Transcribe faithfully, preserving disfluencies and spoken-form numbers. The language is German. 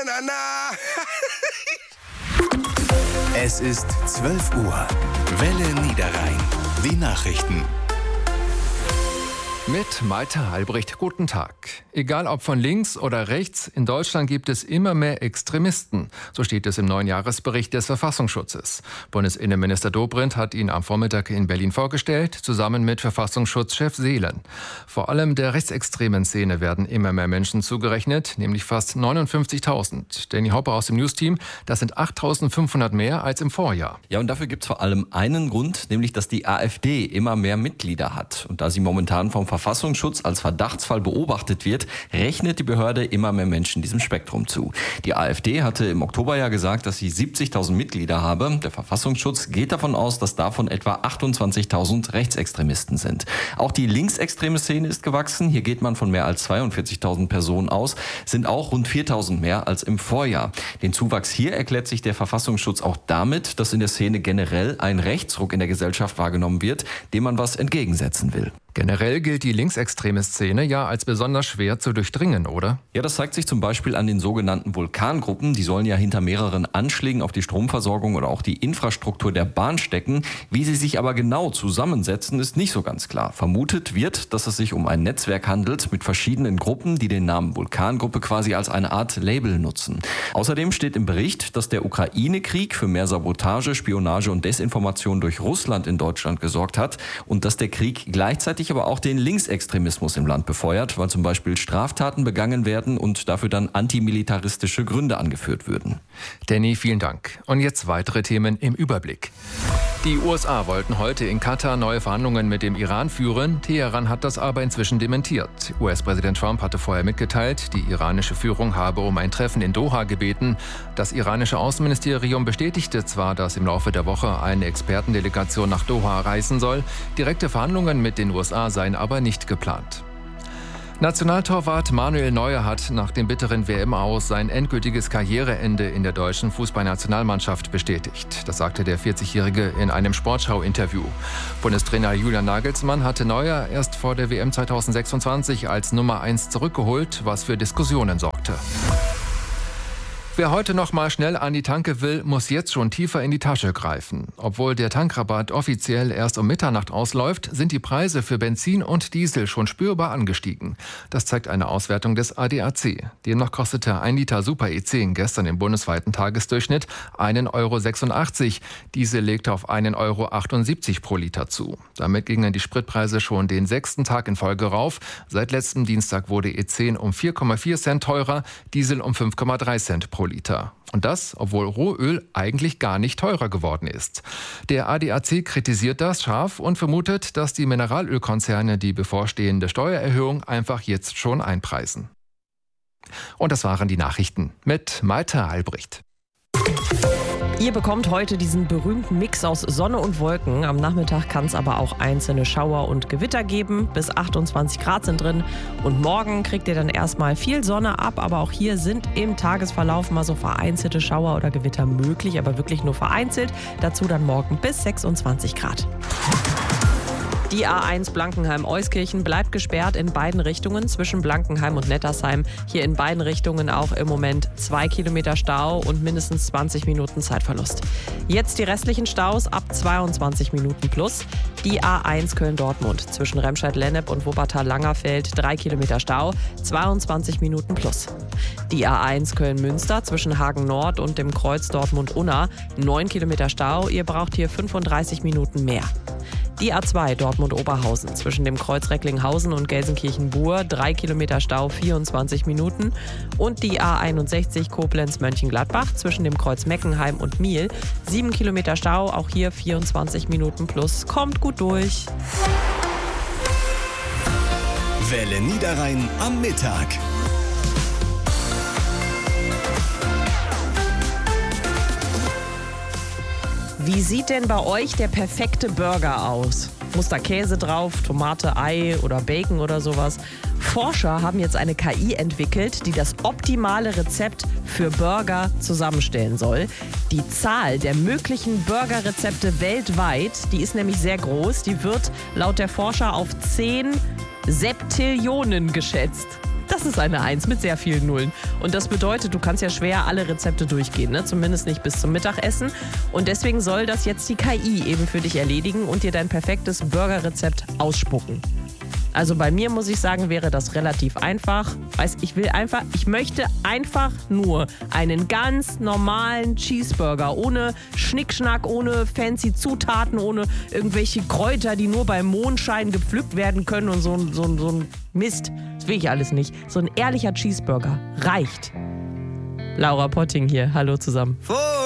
na, na. Es ist zwölf Uhr. Welle Niederrhein. Die Nachrichten. Mit Malte Halbricht, guten Tag. Egal ob von links oder rechts, in Deutschland gibt es immer mehr Extremisten. So steht es im neuen Jahresbericht des Verfassungsschutzes. Bundesinnenminister Dobrindt hat ihn am Vormittag in Berlin vorgestellt, zusammen mit Verfassungsschutzchef Seelen. Vor allem der rechtsextremen Szene werden immer mehr Menschen zugerechnet, nämlich fast neunundfünfzigtausend. Danny Hopper aus dem News-Team, das sind achttausendfünfhundert mehr als im Vorjahr. Ja, und dafür gibt es vor allem einen Grund, nämlich dass die AfD immer mehr Mitglieder hat. Und da sie momentan vom Verfassungsschutz als Verdachtsfall beobachtet wird, rechnet die Behörde immer mehr Menschen diesem Spektrum zu. Die AfD hatte im Oktober ja gesagt, dass sie siebzigtausend Mitglieder habe. Der Verfassungsschutz geht davon aus, dass davon etwa achtundzwanzigtausend Rechtsextremisten sind. Auch die linksextreme Szene ist gewachsen. Hier geht man von mehr als zweiundvierzigtausend Personen aus, sind auch rund viertausend mehr als im Vorjahr. Den Zuwachs hier erklärt sich der Verfassungsschutz auch damit, dass in der Szene generell ein Rechtsruck in der Gesellschaft wahrgenommen wird, dem man was entgegensetzen will. Generell gilt die linksextreme Szene ja als besonders schwer zu durchdringen, oder? Ja, das zeigt sich zum Beispiel an den sogenannten Vulkangruppen. Die sollen ja hinter mehreren Anschlägen auf die Stromversorgung oder auch die Infrastruktur der Bahn stecken. Wie sie sich aber genau zusammensetzen, ist nicht so ganz klar. Vermutet wird, dass es sich um ein Netzwerk handelt mit verschiedenen Gruppen, die den Namen Vulkangruppe quasi als eine Art Label nutzen. Außerdem steht im Bericht, dass der Ukraine-Krieg für mehr Sabotage, Spionage und Desinformation durch Russland in Deutschland gesorgt hat und dass der Krieg gleichzeitig aber auch den Linksextremismus im Land befeuert, weil zum Beispiel Straftaten begangen werden und dafür dann antimilitaristische Gründe angeführt würden. Danny, vielen Dank. Und jetzt weitere Themen im Überblick. Die U S A wollten heute in Katar neue Verhandlungen mit dem Iran führen. Teheran hat das aber inzwischen dementiert. U S-Präsident Trump hatte vorher mitgeteilt, die iranische Führung habe um ein Treffen in Doha gebeten. Das iranische Außenministerium bestätigte zwar, dass im Laufe der Woche eine Expertendelegation nach Doha reisen soll. Direkte Verhandlungen mit den U S A seien aber nicht geplant. Nationaltorwart Manuel Neuer hat nach dem bitteren W M-Aus sein endgültiges Karriereende in der deutschen Fußballnationalmannschaft bestätigt. Das sagte der vierzigjährige in einem Sportschau-Interview. Bundestrainer Julian Nagelsmann hatte Neuer erst vor der W M zweitausendsechsundzwanzig als Nummer eins zurückgeholt, was für Diskussionen sorgte. Wer heute noch mal schnell an die Tanke will, muss jetzt schon tiefer in die Tasche greifen. Obwohl der Tankrabatt offiziell erst um Mitternacht ausläuft, sind die Preise für Benzin und Diesel schon spürbar angestiegen. Das zeigt eine Auswertung des A D A C. Demnach kostete ein Liter Super E zehn gestern im bundesweiten Tagesdurchschnitt einen Euro sechsundachtzig. Diesel legte auf einen Euro achtundsiebzig pro Liter zu. Damit gingen die Spritpreise schon den sechsten Tag in Folge rauf. Seit letztem Dienstag wurde E zehn um vier Komma vier Cent teurer, Diesel um fünf Komma drei Cent pro Liter. Und das, obwohl Rohöl eigentlich gar nicht teurer geworden ist. Der A D A C kritisiert das scharf und vermutet, dass die Mineralölkonzerne die bevorstehende Steuererhöhung einfach jetzt schon einpreisen. Und das waren die Nachrichten mit Malte Halbricht. Ihr bekommt heute diesen berühmten Mix aus Sonne und Wolken. Am Nachmittag kann es aber auch einzelne Schauer und Gewitter geben. Bis achtundzwanzig Grad sind drin. Und morgen kriegt ihr dann erstmal viel Sonne ab. Aber auch hier sind im Tagesverlauf mal so vereinzelte Schauer oder Gewitter möglich. Aber wirklich nur vereinzelt. Dazu dann morgen bis sechsundzwanzig Grad. Die A eins Blankenheim-Euskirchen bleibt gesperrt in beiden Richtungen zwischen Blankenheim und Nettersheim. Hier in beiden Richtungen auch im Moment zwei Kilometer Stau und mindestens zwanzig Minuten Zeitverlust. Jetzt die restlichen Staus ab zweiundzwanzig Minuten plus. Die A eins Köln-Dortmund zwischen Remscheid-Lennep und Wuppertal-Langerfeld drei Kilometer Stau, zweiundzwanzig Minuten plus. Die A eins Köln-Münster zwischen Hagen-Nord und dem Kreuz Dortmund-Unna neun Kilometer Stau. Ihr braucht hier fünfunddreißig Minuten mehr. Die A zwei Dortmund-Oberhausen zwischen dem Kreuz Recklinghausen und Gelsenkirchen-Bur drei Kilometer Stau, vierundzwanzig Minuten. Und die A einundsechzig Koblenz-Mönchengladbach zwischen dem Kreuz Meckenheim und Miel sieben Kilometer Stau, auch hier vierundzwanzig Minuten plus. Kommt gut durch. Welle Niederrhein am Mittag. Wie sieht denn bei euch der perfekte Burger aus? Muss da Käse drauf, Tomate, Ei oder Bacon oder sowas? Forscher haben jetzt eine K I entwickelt, die das optimale Rezept für Burger zusammenstellen soll. Die Zahl der möglichen Burgerrezepte weltweit, die ist nämlich sehr groß. Die wird laut der Forscher auf zehn Septillionen geschätzt. Das ist eine eins mit sehr vielen Nullen. Und das bedeutet, du kannst ja schwer alle Rezepte durchgehen, ne? Zumindest nicht bis zum Mittagessen. Und deswegen soll das jetzt die K I eben für dich erledigen und dir dein perfektes Burgerrezept ausspucken. Also bei mir, muss ich sagen, wäre das relativ einfach. Weiß, ich will einfach, ich möchte einfach nur einen ganz normalen Cheeseburger. Ohne Schnickschnack, ohne fancy Zutaten, ohne irgendwelche Kräuter, die nur beim Mondschein gepflückt werden können und so, so, so ein Mist. Das will ich alles nicht. So ein ehrlicher Cheeseburger reicht. Laura Potting hier. Hallo zusammen. Vor